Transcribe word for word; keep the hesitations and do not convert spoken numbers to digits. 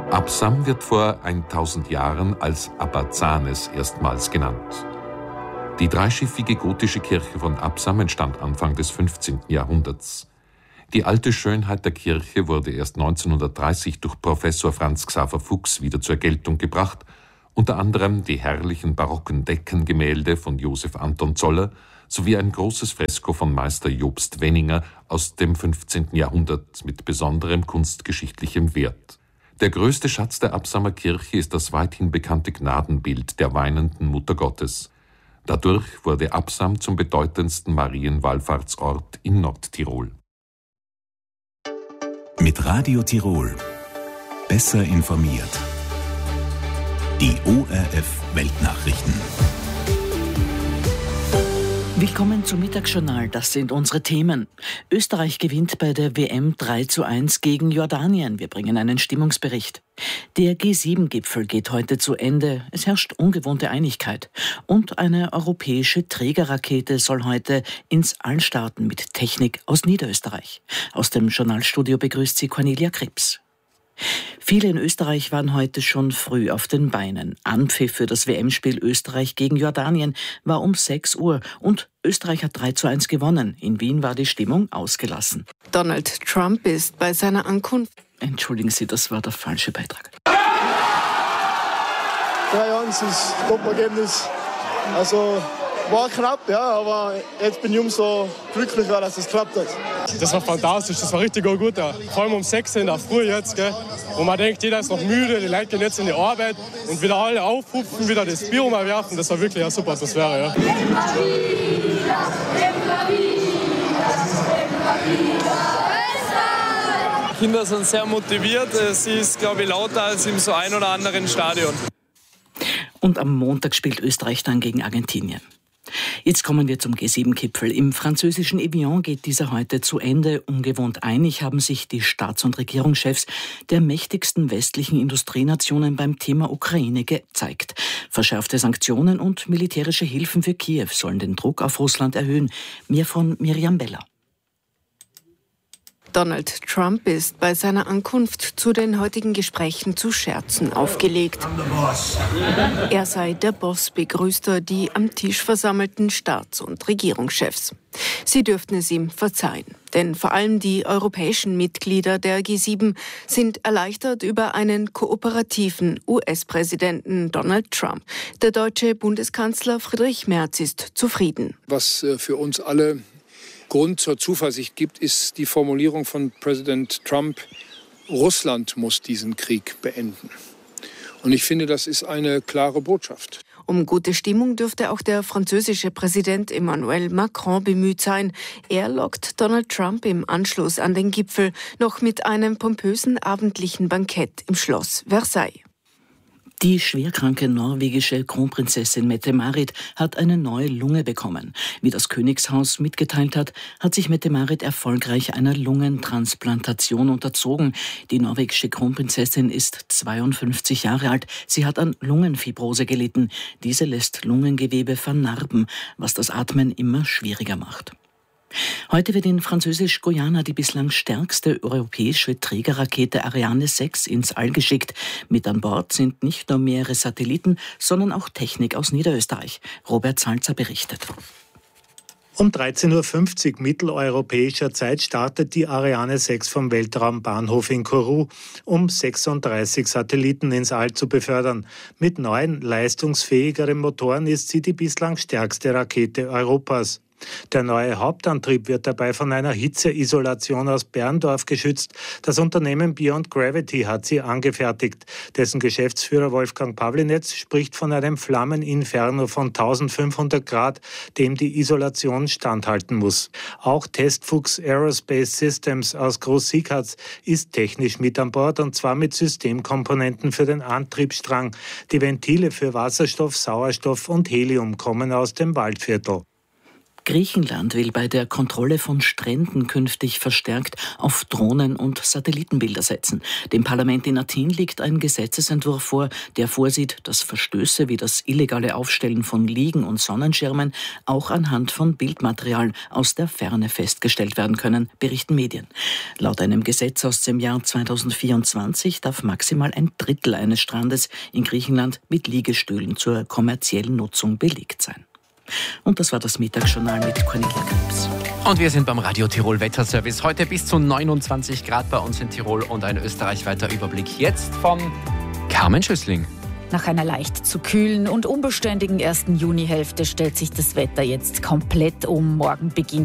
Absam wird vor tausend Jahren als Abazanes erstmals genannt. Die dreischiffige gotische Kirche von Absam entstand Anfang des fünfzehnten Jahrhunderts. Die alte Schönheit der Kirche wurde erst neunzehnhundertdreißig durch Professor Franz Xaver Fuchs wieder zur Geltung gebracht, unter anderem die herrlichen barocken Deckengemälde von Josef Anton Zoller sowie ein großes Fresko von Meister Jobst Wenninger aus dem fünfzehnten Jahrhundert mit besonderem kunstgeschichtlichem Wert. Der größte Schatz der Absamer Kirche ist das weithin bekannte Gnadenbild der weinenden Mutter Gottes. Dadurch wurde Absam zum bedeutendsten Marienwallfahrtsort in Nordtirol. Mit Radio Tirol. Besser informiert. Die O R F Weltnachrichten. Willkommen zum Mittagsjournal, das sind unsere Themen. Österreich gewinnt bei der W M drei zu eins gegen Jordanien. Wir bringen einen Stimmungsbericht. Der G sieben Gipfel geht heute zu Ende. Es herrscht ungewohnte Einigkeit. Und eine europäische Trägerrakete soll heute ins All starten mit Technik aus Niederösterreich. Aus dem Journalstudio begrüßt sie Cornelia Krebs. Viele in Österreich waren heute schon früh auf den Beinen. Anpfiff für das W M-Spiel Österreich gegen Jordanien war um sechs Uhr und Österreich hat drei zu eins gewonnen. In Wien war die Stimmung ausgelassen. Donald Trump ist bei seiner Ankunft... Entschuldigen Sie, das war der falsche Beitrag. drei eins ist Top-Ergebnis. Also war knapp, ja, aber jetzt bin ich umso glücklicher, dass es geklappt hat. Das war fantastisch, das war richtig gut. Ja. Vor allem um sechs in der Früh jetzt, gell, wo man denkt, jeder ist noch müde, die Leute gehen jetzt in die Arbeit und wieder alle aufhupfen, wieder das Bier umwerfen. Das war wirklich eine super Atmosphäre. Ja. Die Kinder sind sehr motiviert. Es ist, glaube ich, lauter als im so ein oder anderen Stadion. Und am Montag spielt Österreich dann gegen Argentinien. Jetzt kommen wir zum G sieben Gipfel. Im französischen Evian geht dieser heute zu Ende. Ungewohnt einig haben sich die Staats- und Regierungschefs der mächtigsten westlichen Industrienationen beim Thema Ukraine gezeigt. Verschärfte Sanktionen und militärische Hilfen für Kiew sollen den Druck auf Russland erhöhen. Mehr von Miriam Beller. Donald Trump ist bei seiner Ankunft zu den heutigen Gesprächen zu Scherzen aufgelegt. Er sei der Boss, begrüßt er die am Tisch versammelten Staats- und Regierungschefs. Sie dürften es ihm verzeihen, denn vor allem die europäischen Mitglieder der G sieben sind erleichtert über einen kooperativen U S-Präsidenten Donald Trump. Der deutsche Bundeskanzler Friedrich Merz ist zufrieden. Was für uns alle Grund zur Zuversicht gibt, ist die Formulierung von Präsident Trump: Russland muss diesen Krieg beenden. Und ich finde, das ist eine klare Botschaft. Um gute Stimmung dürfte auch der französische Präsident Emmanuel Macron bemüht sein. Er lockt Donald Trump im Anschluss an den Gipfel noch mit einem pompösen abendlichen Bankett im Schloss Versailles. Die schwerkranke norwegische Kronprinzessin Mette-Marit hat eine neue Lunge bekommen. Wie das Königshaus mitgeteilt hat, hat sich Mette-Marit erfolgreich einer Lungentransplantation unterzogen. Die norwegische Kronprinzessin ist zweiundfünfzig Jahre alt. Sie hat an Lungenfibrose gelitten. Diese lässt Lungengewebe vernarben, was das Atmen immer schwieriger macht. Heute wird in Französisch-Guyana die bislang stärkste europäische Trägerrakete Ariane sechs ins All geschickt. Mit an Bord sind nicht nur mehrere Satelliten, sondern auch Technik aus Niederösterreich. Robert Salzer berichtet. Um dreizehn Uhr fünfzig mitteleuropäischer Zeit startet die Ariane sechs vom Weltraumbahnhof in Kourou, um sechsunddreißig Satelliten ins All zu befördern. Mit neuen, leistungsfähigeren Motoren ist sie die bislang stärkste Rakete Europas. Der neue Hauptantrieb wird dabei von einer Hitzeisolation aus Berndorf geschützt. Das Unternehmen Beyond Gravity hat sie angefertigt. Dessen Geschäftsführer Wolfgang Pawlinetz spricht von einem Flammeninferno von eintausendfünfhundert Grad, dem die Isolation standhalten muss. Auch Testfuchs Aerospace Systems aus Groß-Siegharz ist technisch mit an Bord, und zwar mit Systemkomponenten für den Antriebsstrang. Die Ventile für Wasserstoff, Sauerstoff und Helium kommen aus dem Waldviertel. Griechenland will bei der Kontrolle von Stränden künftig verstärkt auf Drohnen und Satellitenbilder setzen. Dem Parlament in Athen liegt ein Gesetzesentwurf vor, der vorsieht, dass Verstöße wie das illegale Aufstellen von Liegen und Sonnenschirmen auch anhand von Bildmaterial aus der Ferne festgestellt werden können, berichten Medien. Laut einem Gesetz aus dem Jahr zweitausendvierundzwanzig darf maximal ein Drittel eines Strandes in Griechenland mit Liegestühlen zur kommerziellen Nutzung belegt sein. Und das war das Mittagsjournal mit Cornelia Krebs. Und wir sind beim Radio Tirol Wetterservice. Heute bis zu neunundzwanzig Grad bei uns in Tirol und ein österreichweiter Überblick jetzt von Carmen Schüssling. Nach einer leicht zu kühlen und unbeständigen ersten Junihälfte stellt sich das Wetter jetzt komplett um. Morgen beginnt